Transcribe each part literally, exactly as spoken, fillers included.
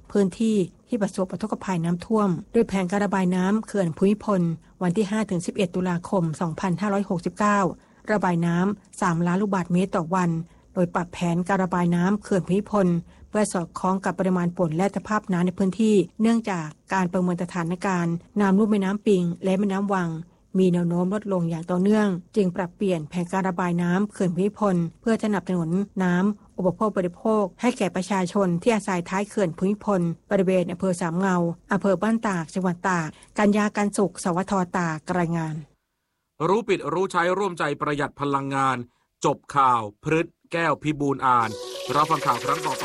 พื้นที่ที่ประสบอุทกภัยน้ำท่วมโดยแผนการระบายน้ำเขื่อนภูมิพลวันที่ ห้าถึงสิบเอ็ด ตุลาคม สองพันห้าร้อยหกสิบเก้า ระบายน้ำ สาม ล้านลูกบาศก์เมตรต่อวันโดยปรับแผนการระบายน้ำเขื่อนภูมิพลเพื่อสอดคล้องกับปริมาณฝนและสภาพน้ำในพื้นที่เนื่องจากการประเมินสถานการณ์น้ำลุ่มแม่น้ำปิงและแม่น้ำวังมีแนวโน้มลดลงอย่างต่อเนื่องจึงปรับเปลี่ยนแผนการระบายน้ำเขื่อนภูมิพลเพื่อสนับสนุนน้ำอุปโภคบริโภคให้แก่ประชาชนที่อาศัยท้ายเขื่อนภูมิพลบริเวณอำเภอสามเงาอำเภอบ้านตากจังหวัดตากกัญญาการสุขสวทตากรายงานรู้ปิดรู้ใช้ร่วมใจประหยัดพลังงานจบข่าวพฤษแก้วพิบูลย์อ่านรับฟังข่าวครั้งต่อไป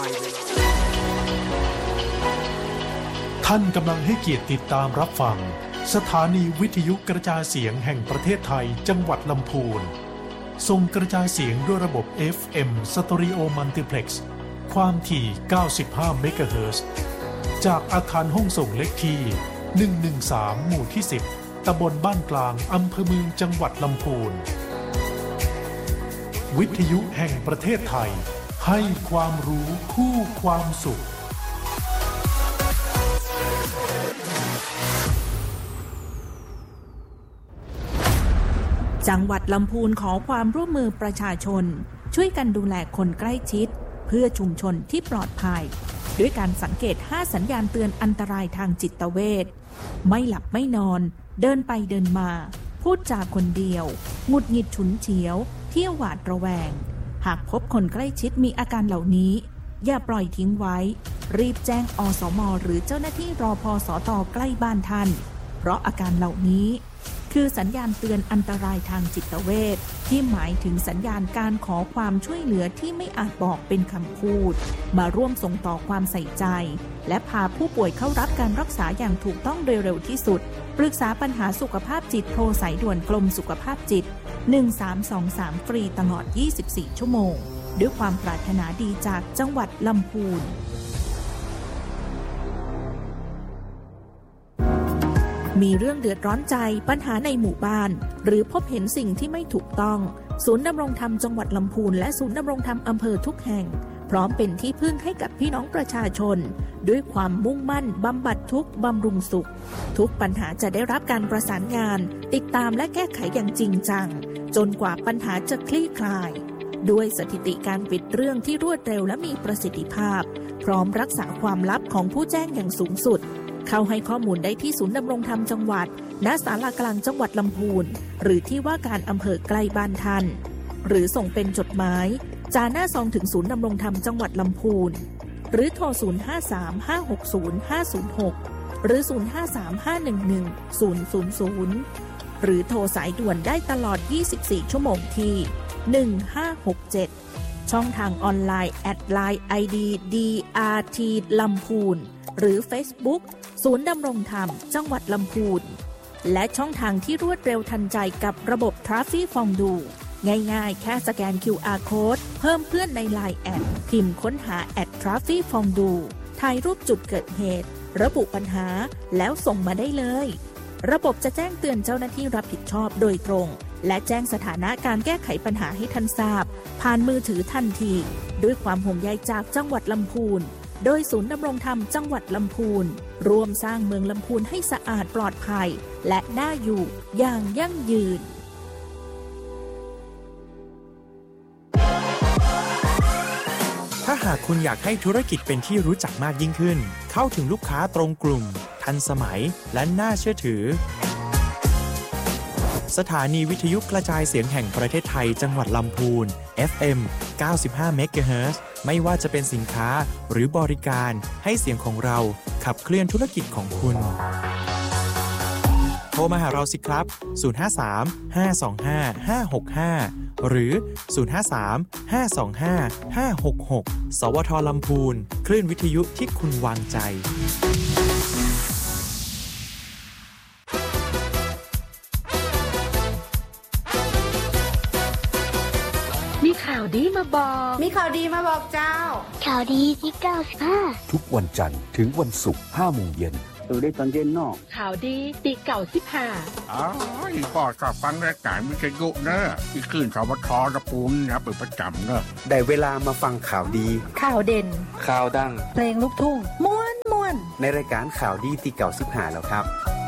ท่านกำลังให้เกียรติติดตามรับฟังสถานีวิทยุกระจายเสียงแห่งประเทศไทยจังหวัดลำพูนส่งกระจายเสียงด้วยระบบ เอฟ เอ็ม Stereo Multiplex ความถี่ เก้าสิบห้า เมกะเฮิรตซ์ จากอาคารห้องส่งเลขที่ หนึ่งหนึ่งสาม หมู่ที่ สิบ ตำบลบ้านกลางอำเภอเมืองจังหวัดลำพูนวิทยุแห่งประเทศไทยให้ความรู้คู่ความสุขจังหวัดลำพูนขอความร่วมมือประชาชนช่วยกันดูแลคนใกล้ชิดเพื่อชุมชนที่ปลอดภัยด้วยการสังเกตห้าสัญญาณเตือนอันตรายทางจิตเวชไม่หลับไม่นอนเดินไปเดินมาพูดจาคนเดียวหงุดหงิดฉุนเฉียวเที่ยวหวาดระแวงหากพบคนใกล้ชิดมีอาการเหล่านี้อย่าปล่อยทิ้งไว้รีบแจ้งอสม.หรือเจ้าหน้าที่รพสต.ใกล้บ้านท่านเพราะอาการเหล่านี้คือสัญญาณเตือนอันตรายทางจิตเวชที่หมายถึงสัญญาณการขอความช่วยเหลือที่ไม่อาจบอกเป็นคำพูดมาร่วมส่งต่อความใส่ใจและพาผู้ป่วยเข้ารับการรักษาอย่างถูกต้องโดยเร็วที่สุดปรึกษาปัญหาสุขภาพจิตโทรสายด่วนกรมสุขภาพจิตหนึ่งสามสองสามฟรีตลอดยี่สิบสี่ชั่วโมงด้วยความปรารถนาดีจากจังหวัดลำพูนมีเรื่องเดือดร้อนใจปัญหาในหมู่บ้านหรือพบเห็นสิ่งที่ไม่ถูกต้องศูนย์ดำรงธรรมจังหวัดลำพูนและศูนย์ดำรงธรรมอำเภอทุกแห่งพร้อมเป็นที่พึ่งให้กับพี่น้องประชาชนด้วยความมุ่งมั่นบำบัดทุกข์บำรุงสุขทุกปัญหาจะได้รับการประสานงานติดตามและแก้ไขอย่างจริงจังจนกว่าปัญหาจะคลี่คลายด้วยสถิติการปิดเรื่องที่รวดเร็วและมีประสิทธิภาพพร้อมรักษาความลับของผู้แจ้งอย่างสูงสุดเข้าให้ข้อมูลได้ที่ศูนย์ดำรงธรรมจังหวัดณศาลากลางจังหวัดลำพูนหรือที่ว่าการอำเภอใกล้บ้านท่านหรือส่งเป็นจดหมายจาหน้าซองถึงศูนย์ดำรงธรรมจังหวัดลำพูนหรือโทรศูนย์ ห้า สาม ห้า หก ศูนย์ ห้า ศูนย์ หกหรือศูนย์ ห้า สาม ห้า หนึ่ง หนึ่ง ศูนย์ ศูนย์ ศูนย์หรือโทรสายด่วนได้ตลอดยี่สิบสี่ชั่วโมงที่หนึ่งห้าหกเจ็ดช่องทางออนไลน์แอดไลน์ ไอ ดี ดี อาร์ ที ลำพูนหรือ Facebook ศูนย์ดำรงธรรมจังหวัดลำพูนและช่องทางที่รวดเร็วทันใจกับระบบ Traffic Fondue ง่ายๆแค่สแกน คิว อาร์ Code เพิ่มเพื่อนใน ไลน์ แอดพิมพ์ค้นหา แอท Traffic Fondue ถ่ายรูปจุดเกิดเหตุระบุปัญหาแล้วส่งมาได้เลยระบบจะแจ้งเตือนเจ้าหน้าที่รับผิดชอบโดยตรงและแจ้งสถานะการแก้ไขปัญหาให้ท่านทราบผ่านมือถือทันทีด้วยความห่วงใยจากจังหวัดลำพูนโดยศูนย์ดำรงธรรมจังหวัดลำพูนร่วมสร้างเมืองลำพูนให้สะอาดปลอดภัยและน่าอยู่อย่างยั่งยืนถ้าหากคุณอยากให้ธุรกิจเป็นที่รู้จักมากยิ่งขึ้นเข้าถึงลูกค้าตรงกลุ่มทันสมัยและน่าเชื่อถือสถานีวิทยุกระจายเสียงแห่งประเทศไทยจังหวัดลำพูน เอฟ เอ็ม เก้าสิบห้า เมกะเฮิรตซ์ ไม่ว่าจะเป็นสินค้าหรือบริการให้เสียงของเราขับเคลื่อนธุรกิจของคุณโทรมาหาเราสิครับ ศูนย์ ห้า สาม ห้า สอง ห้า ห้า หก ห้า หรือ ศูนย์ ห้า สาม ห้า สอง ห้า ห้า หก หก สวท.ลำพูนคลื่นวิทยุที่คุณวางใจมีข่าวดีมาบอกมีข่าวดีมาบอกเจ้าข่าวดีที่เก้าสิบห้าทุกวันจันทร์ถึงวันศุกร์ ห้าโมงเย็นดูได้ตอนเย็นนอกข่าวดีตีเก่าสิบห้าอ๋ออีกอดกับฟังรายการวิทยุเนอะอีกคืนสวทระปูนนะเปิดประจำเนอะได้เวลามาฟังข่าวดีข่าวเด่นข่าวดังเพลงลูกทุ่งม้วนม้วนในรายการข่าวดีตีเก่าสิบห้าแล้วครับ